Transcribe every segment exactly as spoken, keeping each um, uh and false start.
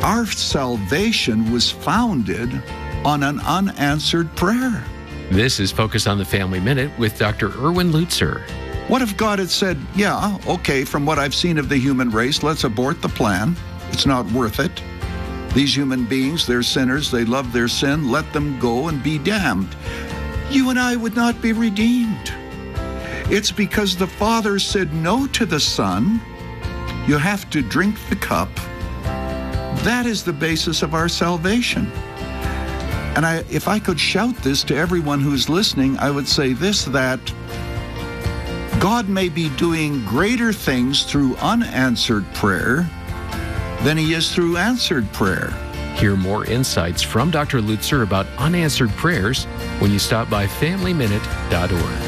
Our salvation was founded on an unanswered prayer. This is Focus on the Family Minute with Doctor Erwin Lutzer. What if God had said, yeah, okay, from what I've seen of the human race, let's abort the plan. It's not worth it. These human beings, they're sinners, they love their sin, let them go and be damned. You and I would not be redeemed. It's because the Father said no to the Son. You have to drink the cup. That is the basis of our salvation. And I, if I could shout this to everyone who's listening, I would say this, that God may be doing greater things through unanswered prayer than he is through answered prayer. Hear more insights from Doctor Lutzer about unanswered prayers when you stop by family minute dot org.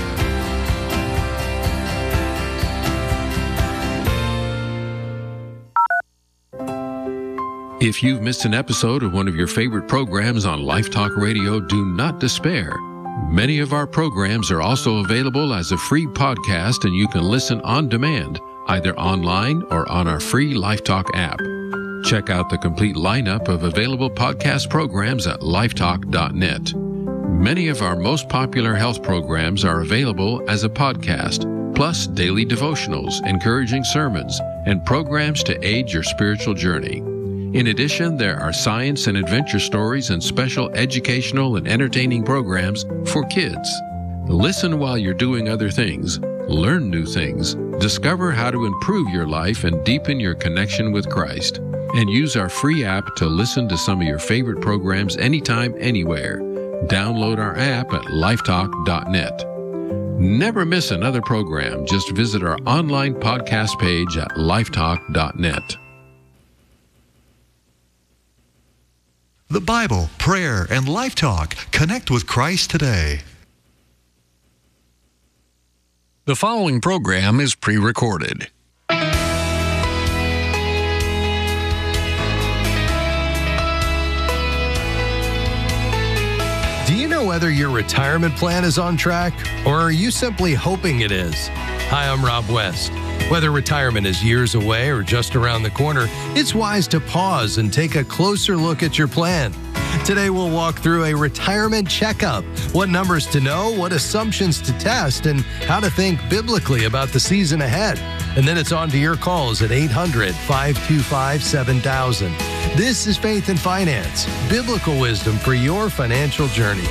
If you've missed an episode of one of your favorite programs on Life Talk Radio, do not despair. Many of our programs are also available as a free podcast, and you can listen on demand, either online or on our free Life Talk app. Check out the complete lineup of available podcast programs at lifetalk dot net. Many of our most popular health programs are available as a podcast, plus daily devotionals, encouraging sermons, and programs to aid your spiritual journey. In addition, there are science and adventure stories and special educational and entertaining programs for kids. Listen while you're doing other things, learn new things, discover how to improve your life and deepen your connection with Christ, and use our free app to listen to some of your favorite programs anytime, anywhere. Download our app at lifetalk dot net. Never miss another program. Just visit our online podcast page at lifetalk dot net. The Bible, prayer, and Life Talk. Connect with Christ today. The following program is pre-recorded. Do you know whether your retirement plan is on track, or are you simply hoping it is? Hi, I'm Rob West. Whether retirement is years away or just around the corner, it's wise to pause and take a closer look at your plan. Today, we'll walk through a retirement checkup, what numbers to know, what assumptions to test, and how to think biblically about the season ahead. And then it's on to your calls at eight hundred, five two five, seven thousand. This is Faith and Finance, biblical wisdom for your financial journey.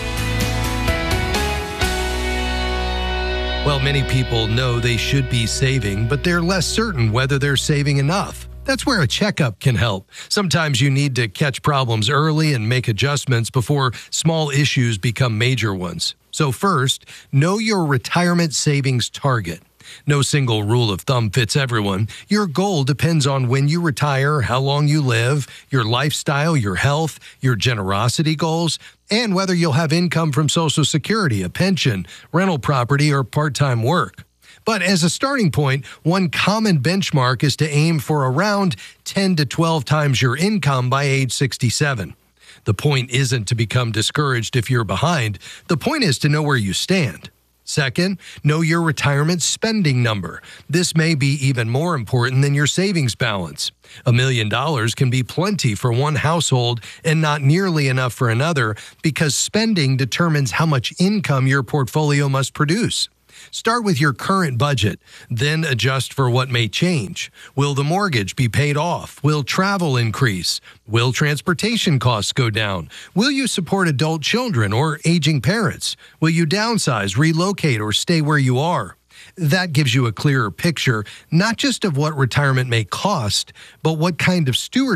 Well, many people know they should be saving, but they're less certain whether they're saving enough. That's where a checkup can help. Sometimes you need to catch problems early and make adjustments before small issues become major ones. So first, know your retirement savings target. No single rule of thumb fits everyone. Your goal depends on when you retire, how long you live, your lifestyle, your health, your generosity goals, and whether you'll have income from Social Security, a pension, rental property, or part-time work. But as a starting point, one common benchmark is to aim for around ten to twelve times your income by age sixty-seven. The point isn't to become discouraged if you're behind. The point is to know where you stand. Second, know your retirement spending number. This may be even more important than your savings balance. A million dollars can be plenty for one household and not nearly enough for another, because spending determines how much income your portfolio must produce. Start with your current budget, then adjust for what may change. Will the mortgage be paid off? Will travel increase? Will transportation costs go down? Will you support adult children or aging parents? Will you downsize, relocate, or stay where you are? That gives you a clearer picture, not just of what retirement may cost, but what kind of stewardship